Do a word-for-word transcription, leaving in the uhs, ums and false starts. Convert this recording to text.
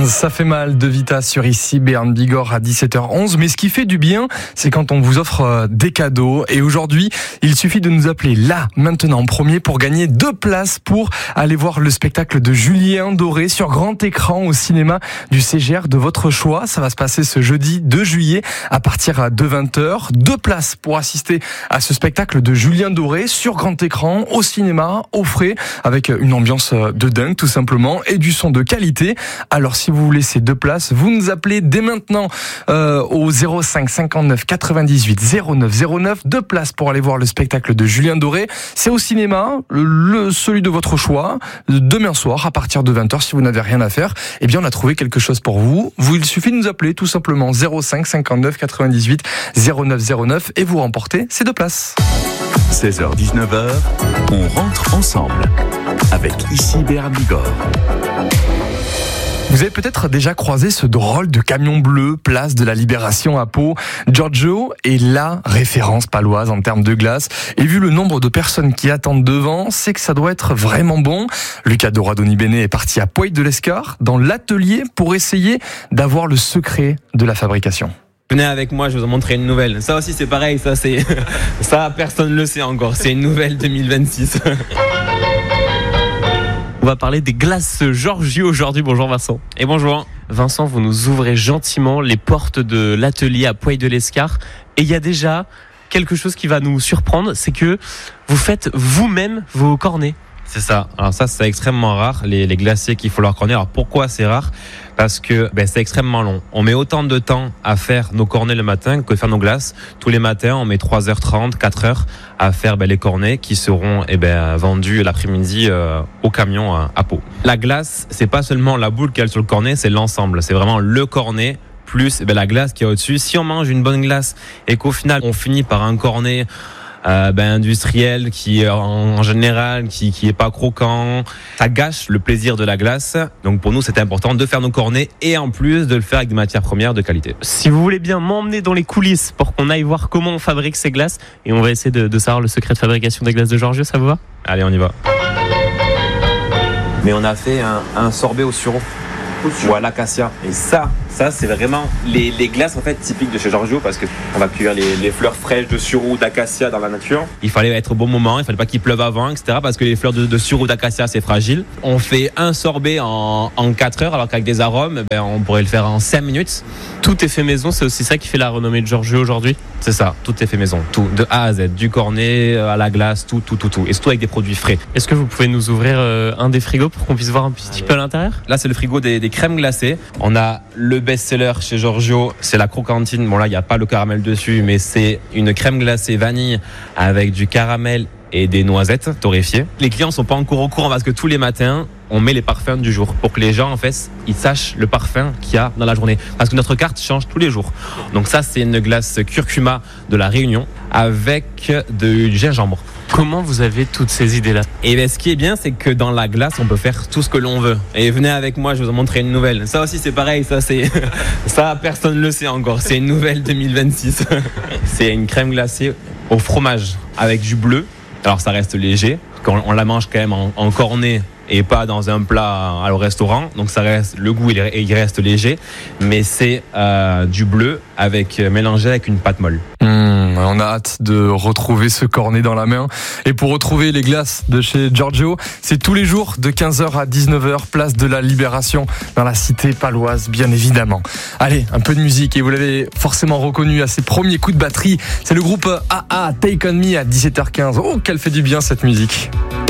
Ça fait mal de Vita sur ici, Béarn Bigorre à dix-sept heures onze. Mais ce qui fait du bien, c'est quand on vous offre des cadeaux. Et aujourd'hui, il suffit de nous appeler là, maintenant, en premier, pour gagner deux places pour aller voir le spectacle de Julien Doré sur grand écran au cinéma du C G R de votre choix. Ça va se passer ce jeudi deux juillet à partir de vingt heures. Deux places pour assister à ce spectacle de Julien Doré sur grand écran, au cinéma, au frais, avec une ambiance de dingue tout simplement et du son de qualité. Alors si vous voulez ces deux places, vous nous appelez dès maintenant euh, au zéro cinq cinquante-neuf quatre-vingt-dix-huit zéro neuf zéro neuf. Deux places pour aller voir le spectacle de Julien Doré. C'est au cinéma, le, celui de votre choix, demain soir à partir de vingt heures. Si vous n'avez rien à faire, eh bien on a trouvé quelque chose pour vous. Vous il suffit de nous appeler tout simplement zéro cinq cinquante-neuf quatre-vingt-dix-huit zéro neuf zéro neuf et vous remportez ces deux places. seize heures dix-neuf heures, on rentre ensemble avec ici Béarn Bigorre. Vous avez peut-être déjà croisé ce drôle de camion bleu, place de la Libération à Pau. Giorgio est la référence paloise en termes de glace. Et vu le nombre de personnes qui attendent devant, c'est que ça doit être vraiment bon. Lucas Doradoni-Bene est parti à Poix-de-l'Escar, dans l'atelier, pour essayer d'avoir le secret de la fabrication. Venez avec moi, je vais vous en montrer une nouvelle. Ça aussi c'est pareil, ça c'est ça personne ne le sait encore. C'est une nouvelle deux mille vingt-six. On va parler des glaces Giorgio aujourd'hui. Bonjour Vincent. Et bonjour. Vincent, vous nous ouvrez gentiment les portes de l'atelier à Poix-de-l'Escar. Et il y a déjà quelque chose qui va nous surprendre, c'est que vous faites vous-même vos cornets. C'est ça. Alors ça, c'est extrêmement rare, les, les glaciers qu'il faut leur corner. Alors pourquoi c'est rare ? Parce que ben, c'est extrêmement long. On met autant de temps à faire nos cornets le matin que faire nos glaces. Tous les matins, on met trois heures trente, quatre heures à faire ben, les cornets qui seront eh ben, vendus l'après-midi euh, au camion à, à Pau. La glace, c'est pas seulement la boule qu'il y a sur le cornet, c'est l'ensemble. C'est vraiment le cornet plus eh ben, la glace qui est au-dessus. Si on mange une bonne glace et qu'au final, on finit par un cornet Euh, ben, industriel qui en, en général qui qui est pas croquant, ça gâche le plaisir de la glace. Donc pour nous c'était important de faire nos cornets et en plus de le faire avec des matières premières de qualité. Si vous voulez bien m'emmener dans les coulisses pour qu'on aille voir comment on fabrique ces glaces, et on va essayer de, de savoir le secret de fabrication des glaces de Giorgio, ça vous va ? Allez, on y va. Mais on a fait un, un sorbet au sureau ou à l'acacia. Et ça, ça c'est vraiment les, les glaces en fait typiques de chez Giorgio parce que on va cueillir les, les fleurs fraîches de sureau d'acacia dans la nature. Il fallait être au bon moment, il fallait pas qu'il pleuve avant, et cetera. Parce que les fleurs de, de sureau d'acacia c'est fragile. On fait un sorbet en, en quatre heures alors qu'avec des arômes, ben, on pourrait le faire en cinq minutes. Tout est fait maison, c'est aussi ça qui fait la renommée de Giorgio aujourd'hui. C'est ça, tout est fait maison, tout, de A à Z, du cornet à la glace, tout, tout, tout, tout, et surtout avec des produits frais. Est-ce que vous pouvez nous ouvrir euh, un des frigos pour qu'on puisse voir un petit Allez. peu à l'intérieur ? Là, c'est le frigo des, des crèmes glacées. On a le best-seller chez Giorgio, c'est la Crocantine. Bon là, il n'y a pas le caramel dessus, mais c'est une crème glacée vanille avec du caramel et des noisettes torréfiées. Les clients sont pas encore au courant parce que tous les matins, on met les parfums du jour pour que les gens, en fait, ils sachent le parfum qu'il y a dans la journée. Parce que notre carte change tous les jours. Donc ça, c'est une glace curcuma de la Réunion avec du gingembre. Comment vous avez toutes ces idées-là ? Et bien, ce qui est bien, c'est que dans la glace, on peut faire tout ce que l'on veut. Et venez avec moi, je vais vous en montrer une nouvelle. Ça aussi, c'est pareil. Ça, c'est ça, personne ne le sait encore. C'est une nouvelle deux mille vingt-six. C'est une crème glacée au fromage avec du bleu. Alors, ça reste léger. Quand on la mange quand même en, en cornet et pas dans un plat au restaurant. Donc, ça reste le goût, il, il reste léger. Mais c'est euh, du bleu avec mélangé avec une pâte molle. Mmh, on a hâte de retrouver ce cornet dans la main. Et pour retrouver les glaces de chez Giorgio, c'est tous les jours de quinze heures à dix-neuf heures, place de la Libération, dans la cité paloise, bien évidemment. Allez, un peu de musique, et vous l'avez forcément reconnu à ses premiers coups de batterie. C'est le groupe A A, Take On Me, à dix-sept heures quinze. Oh, qu'elle fait du bien cette musique.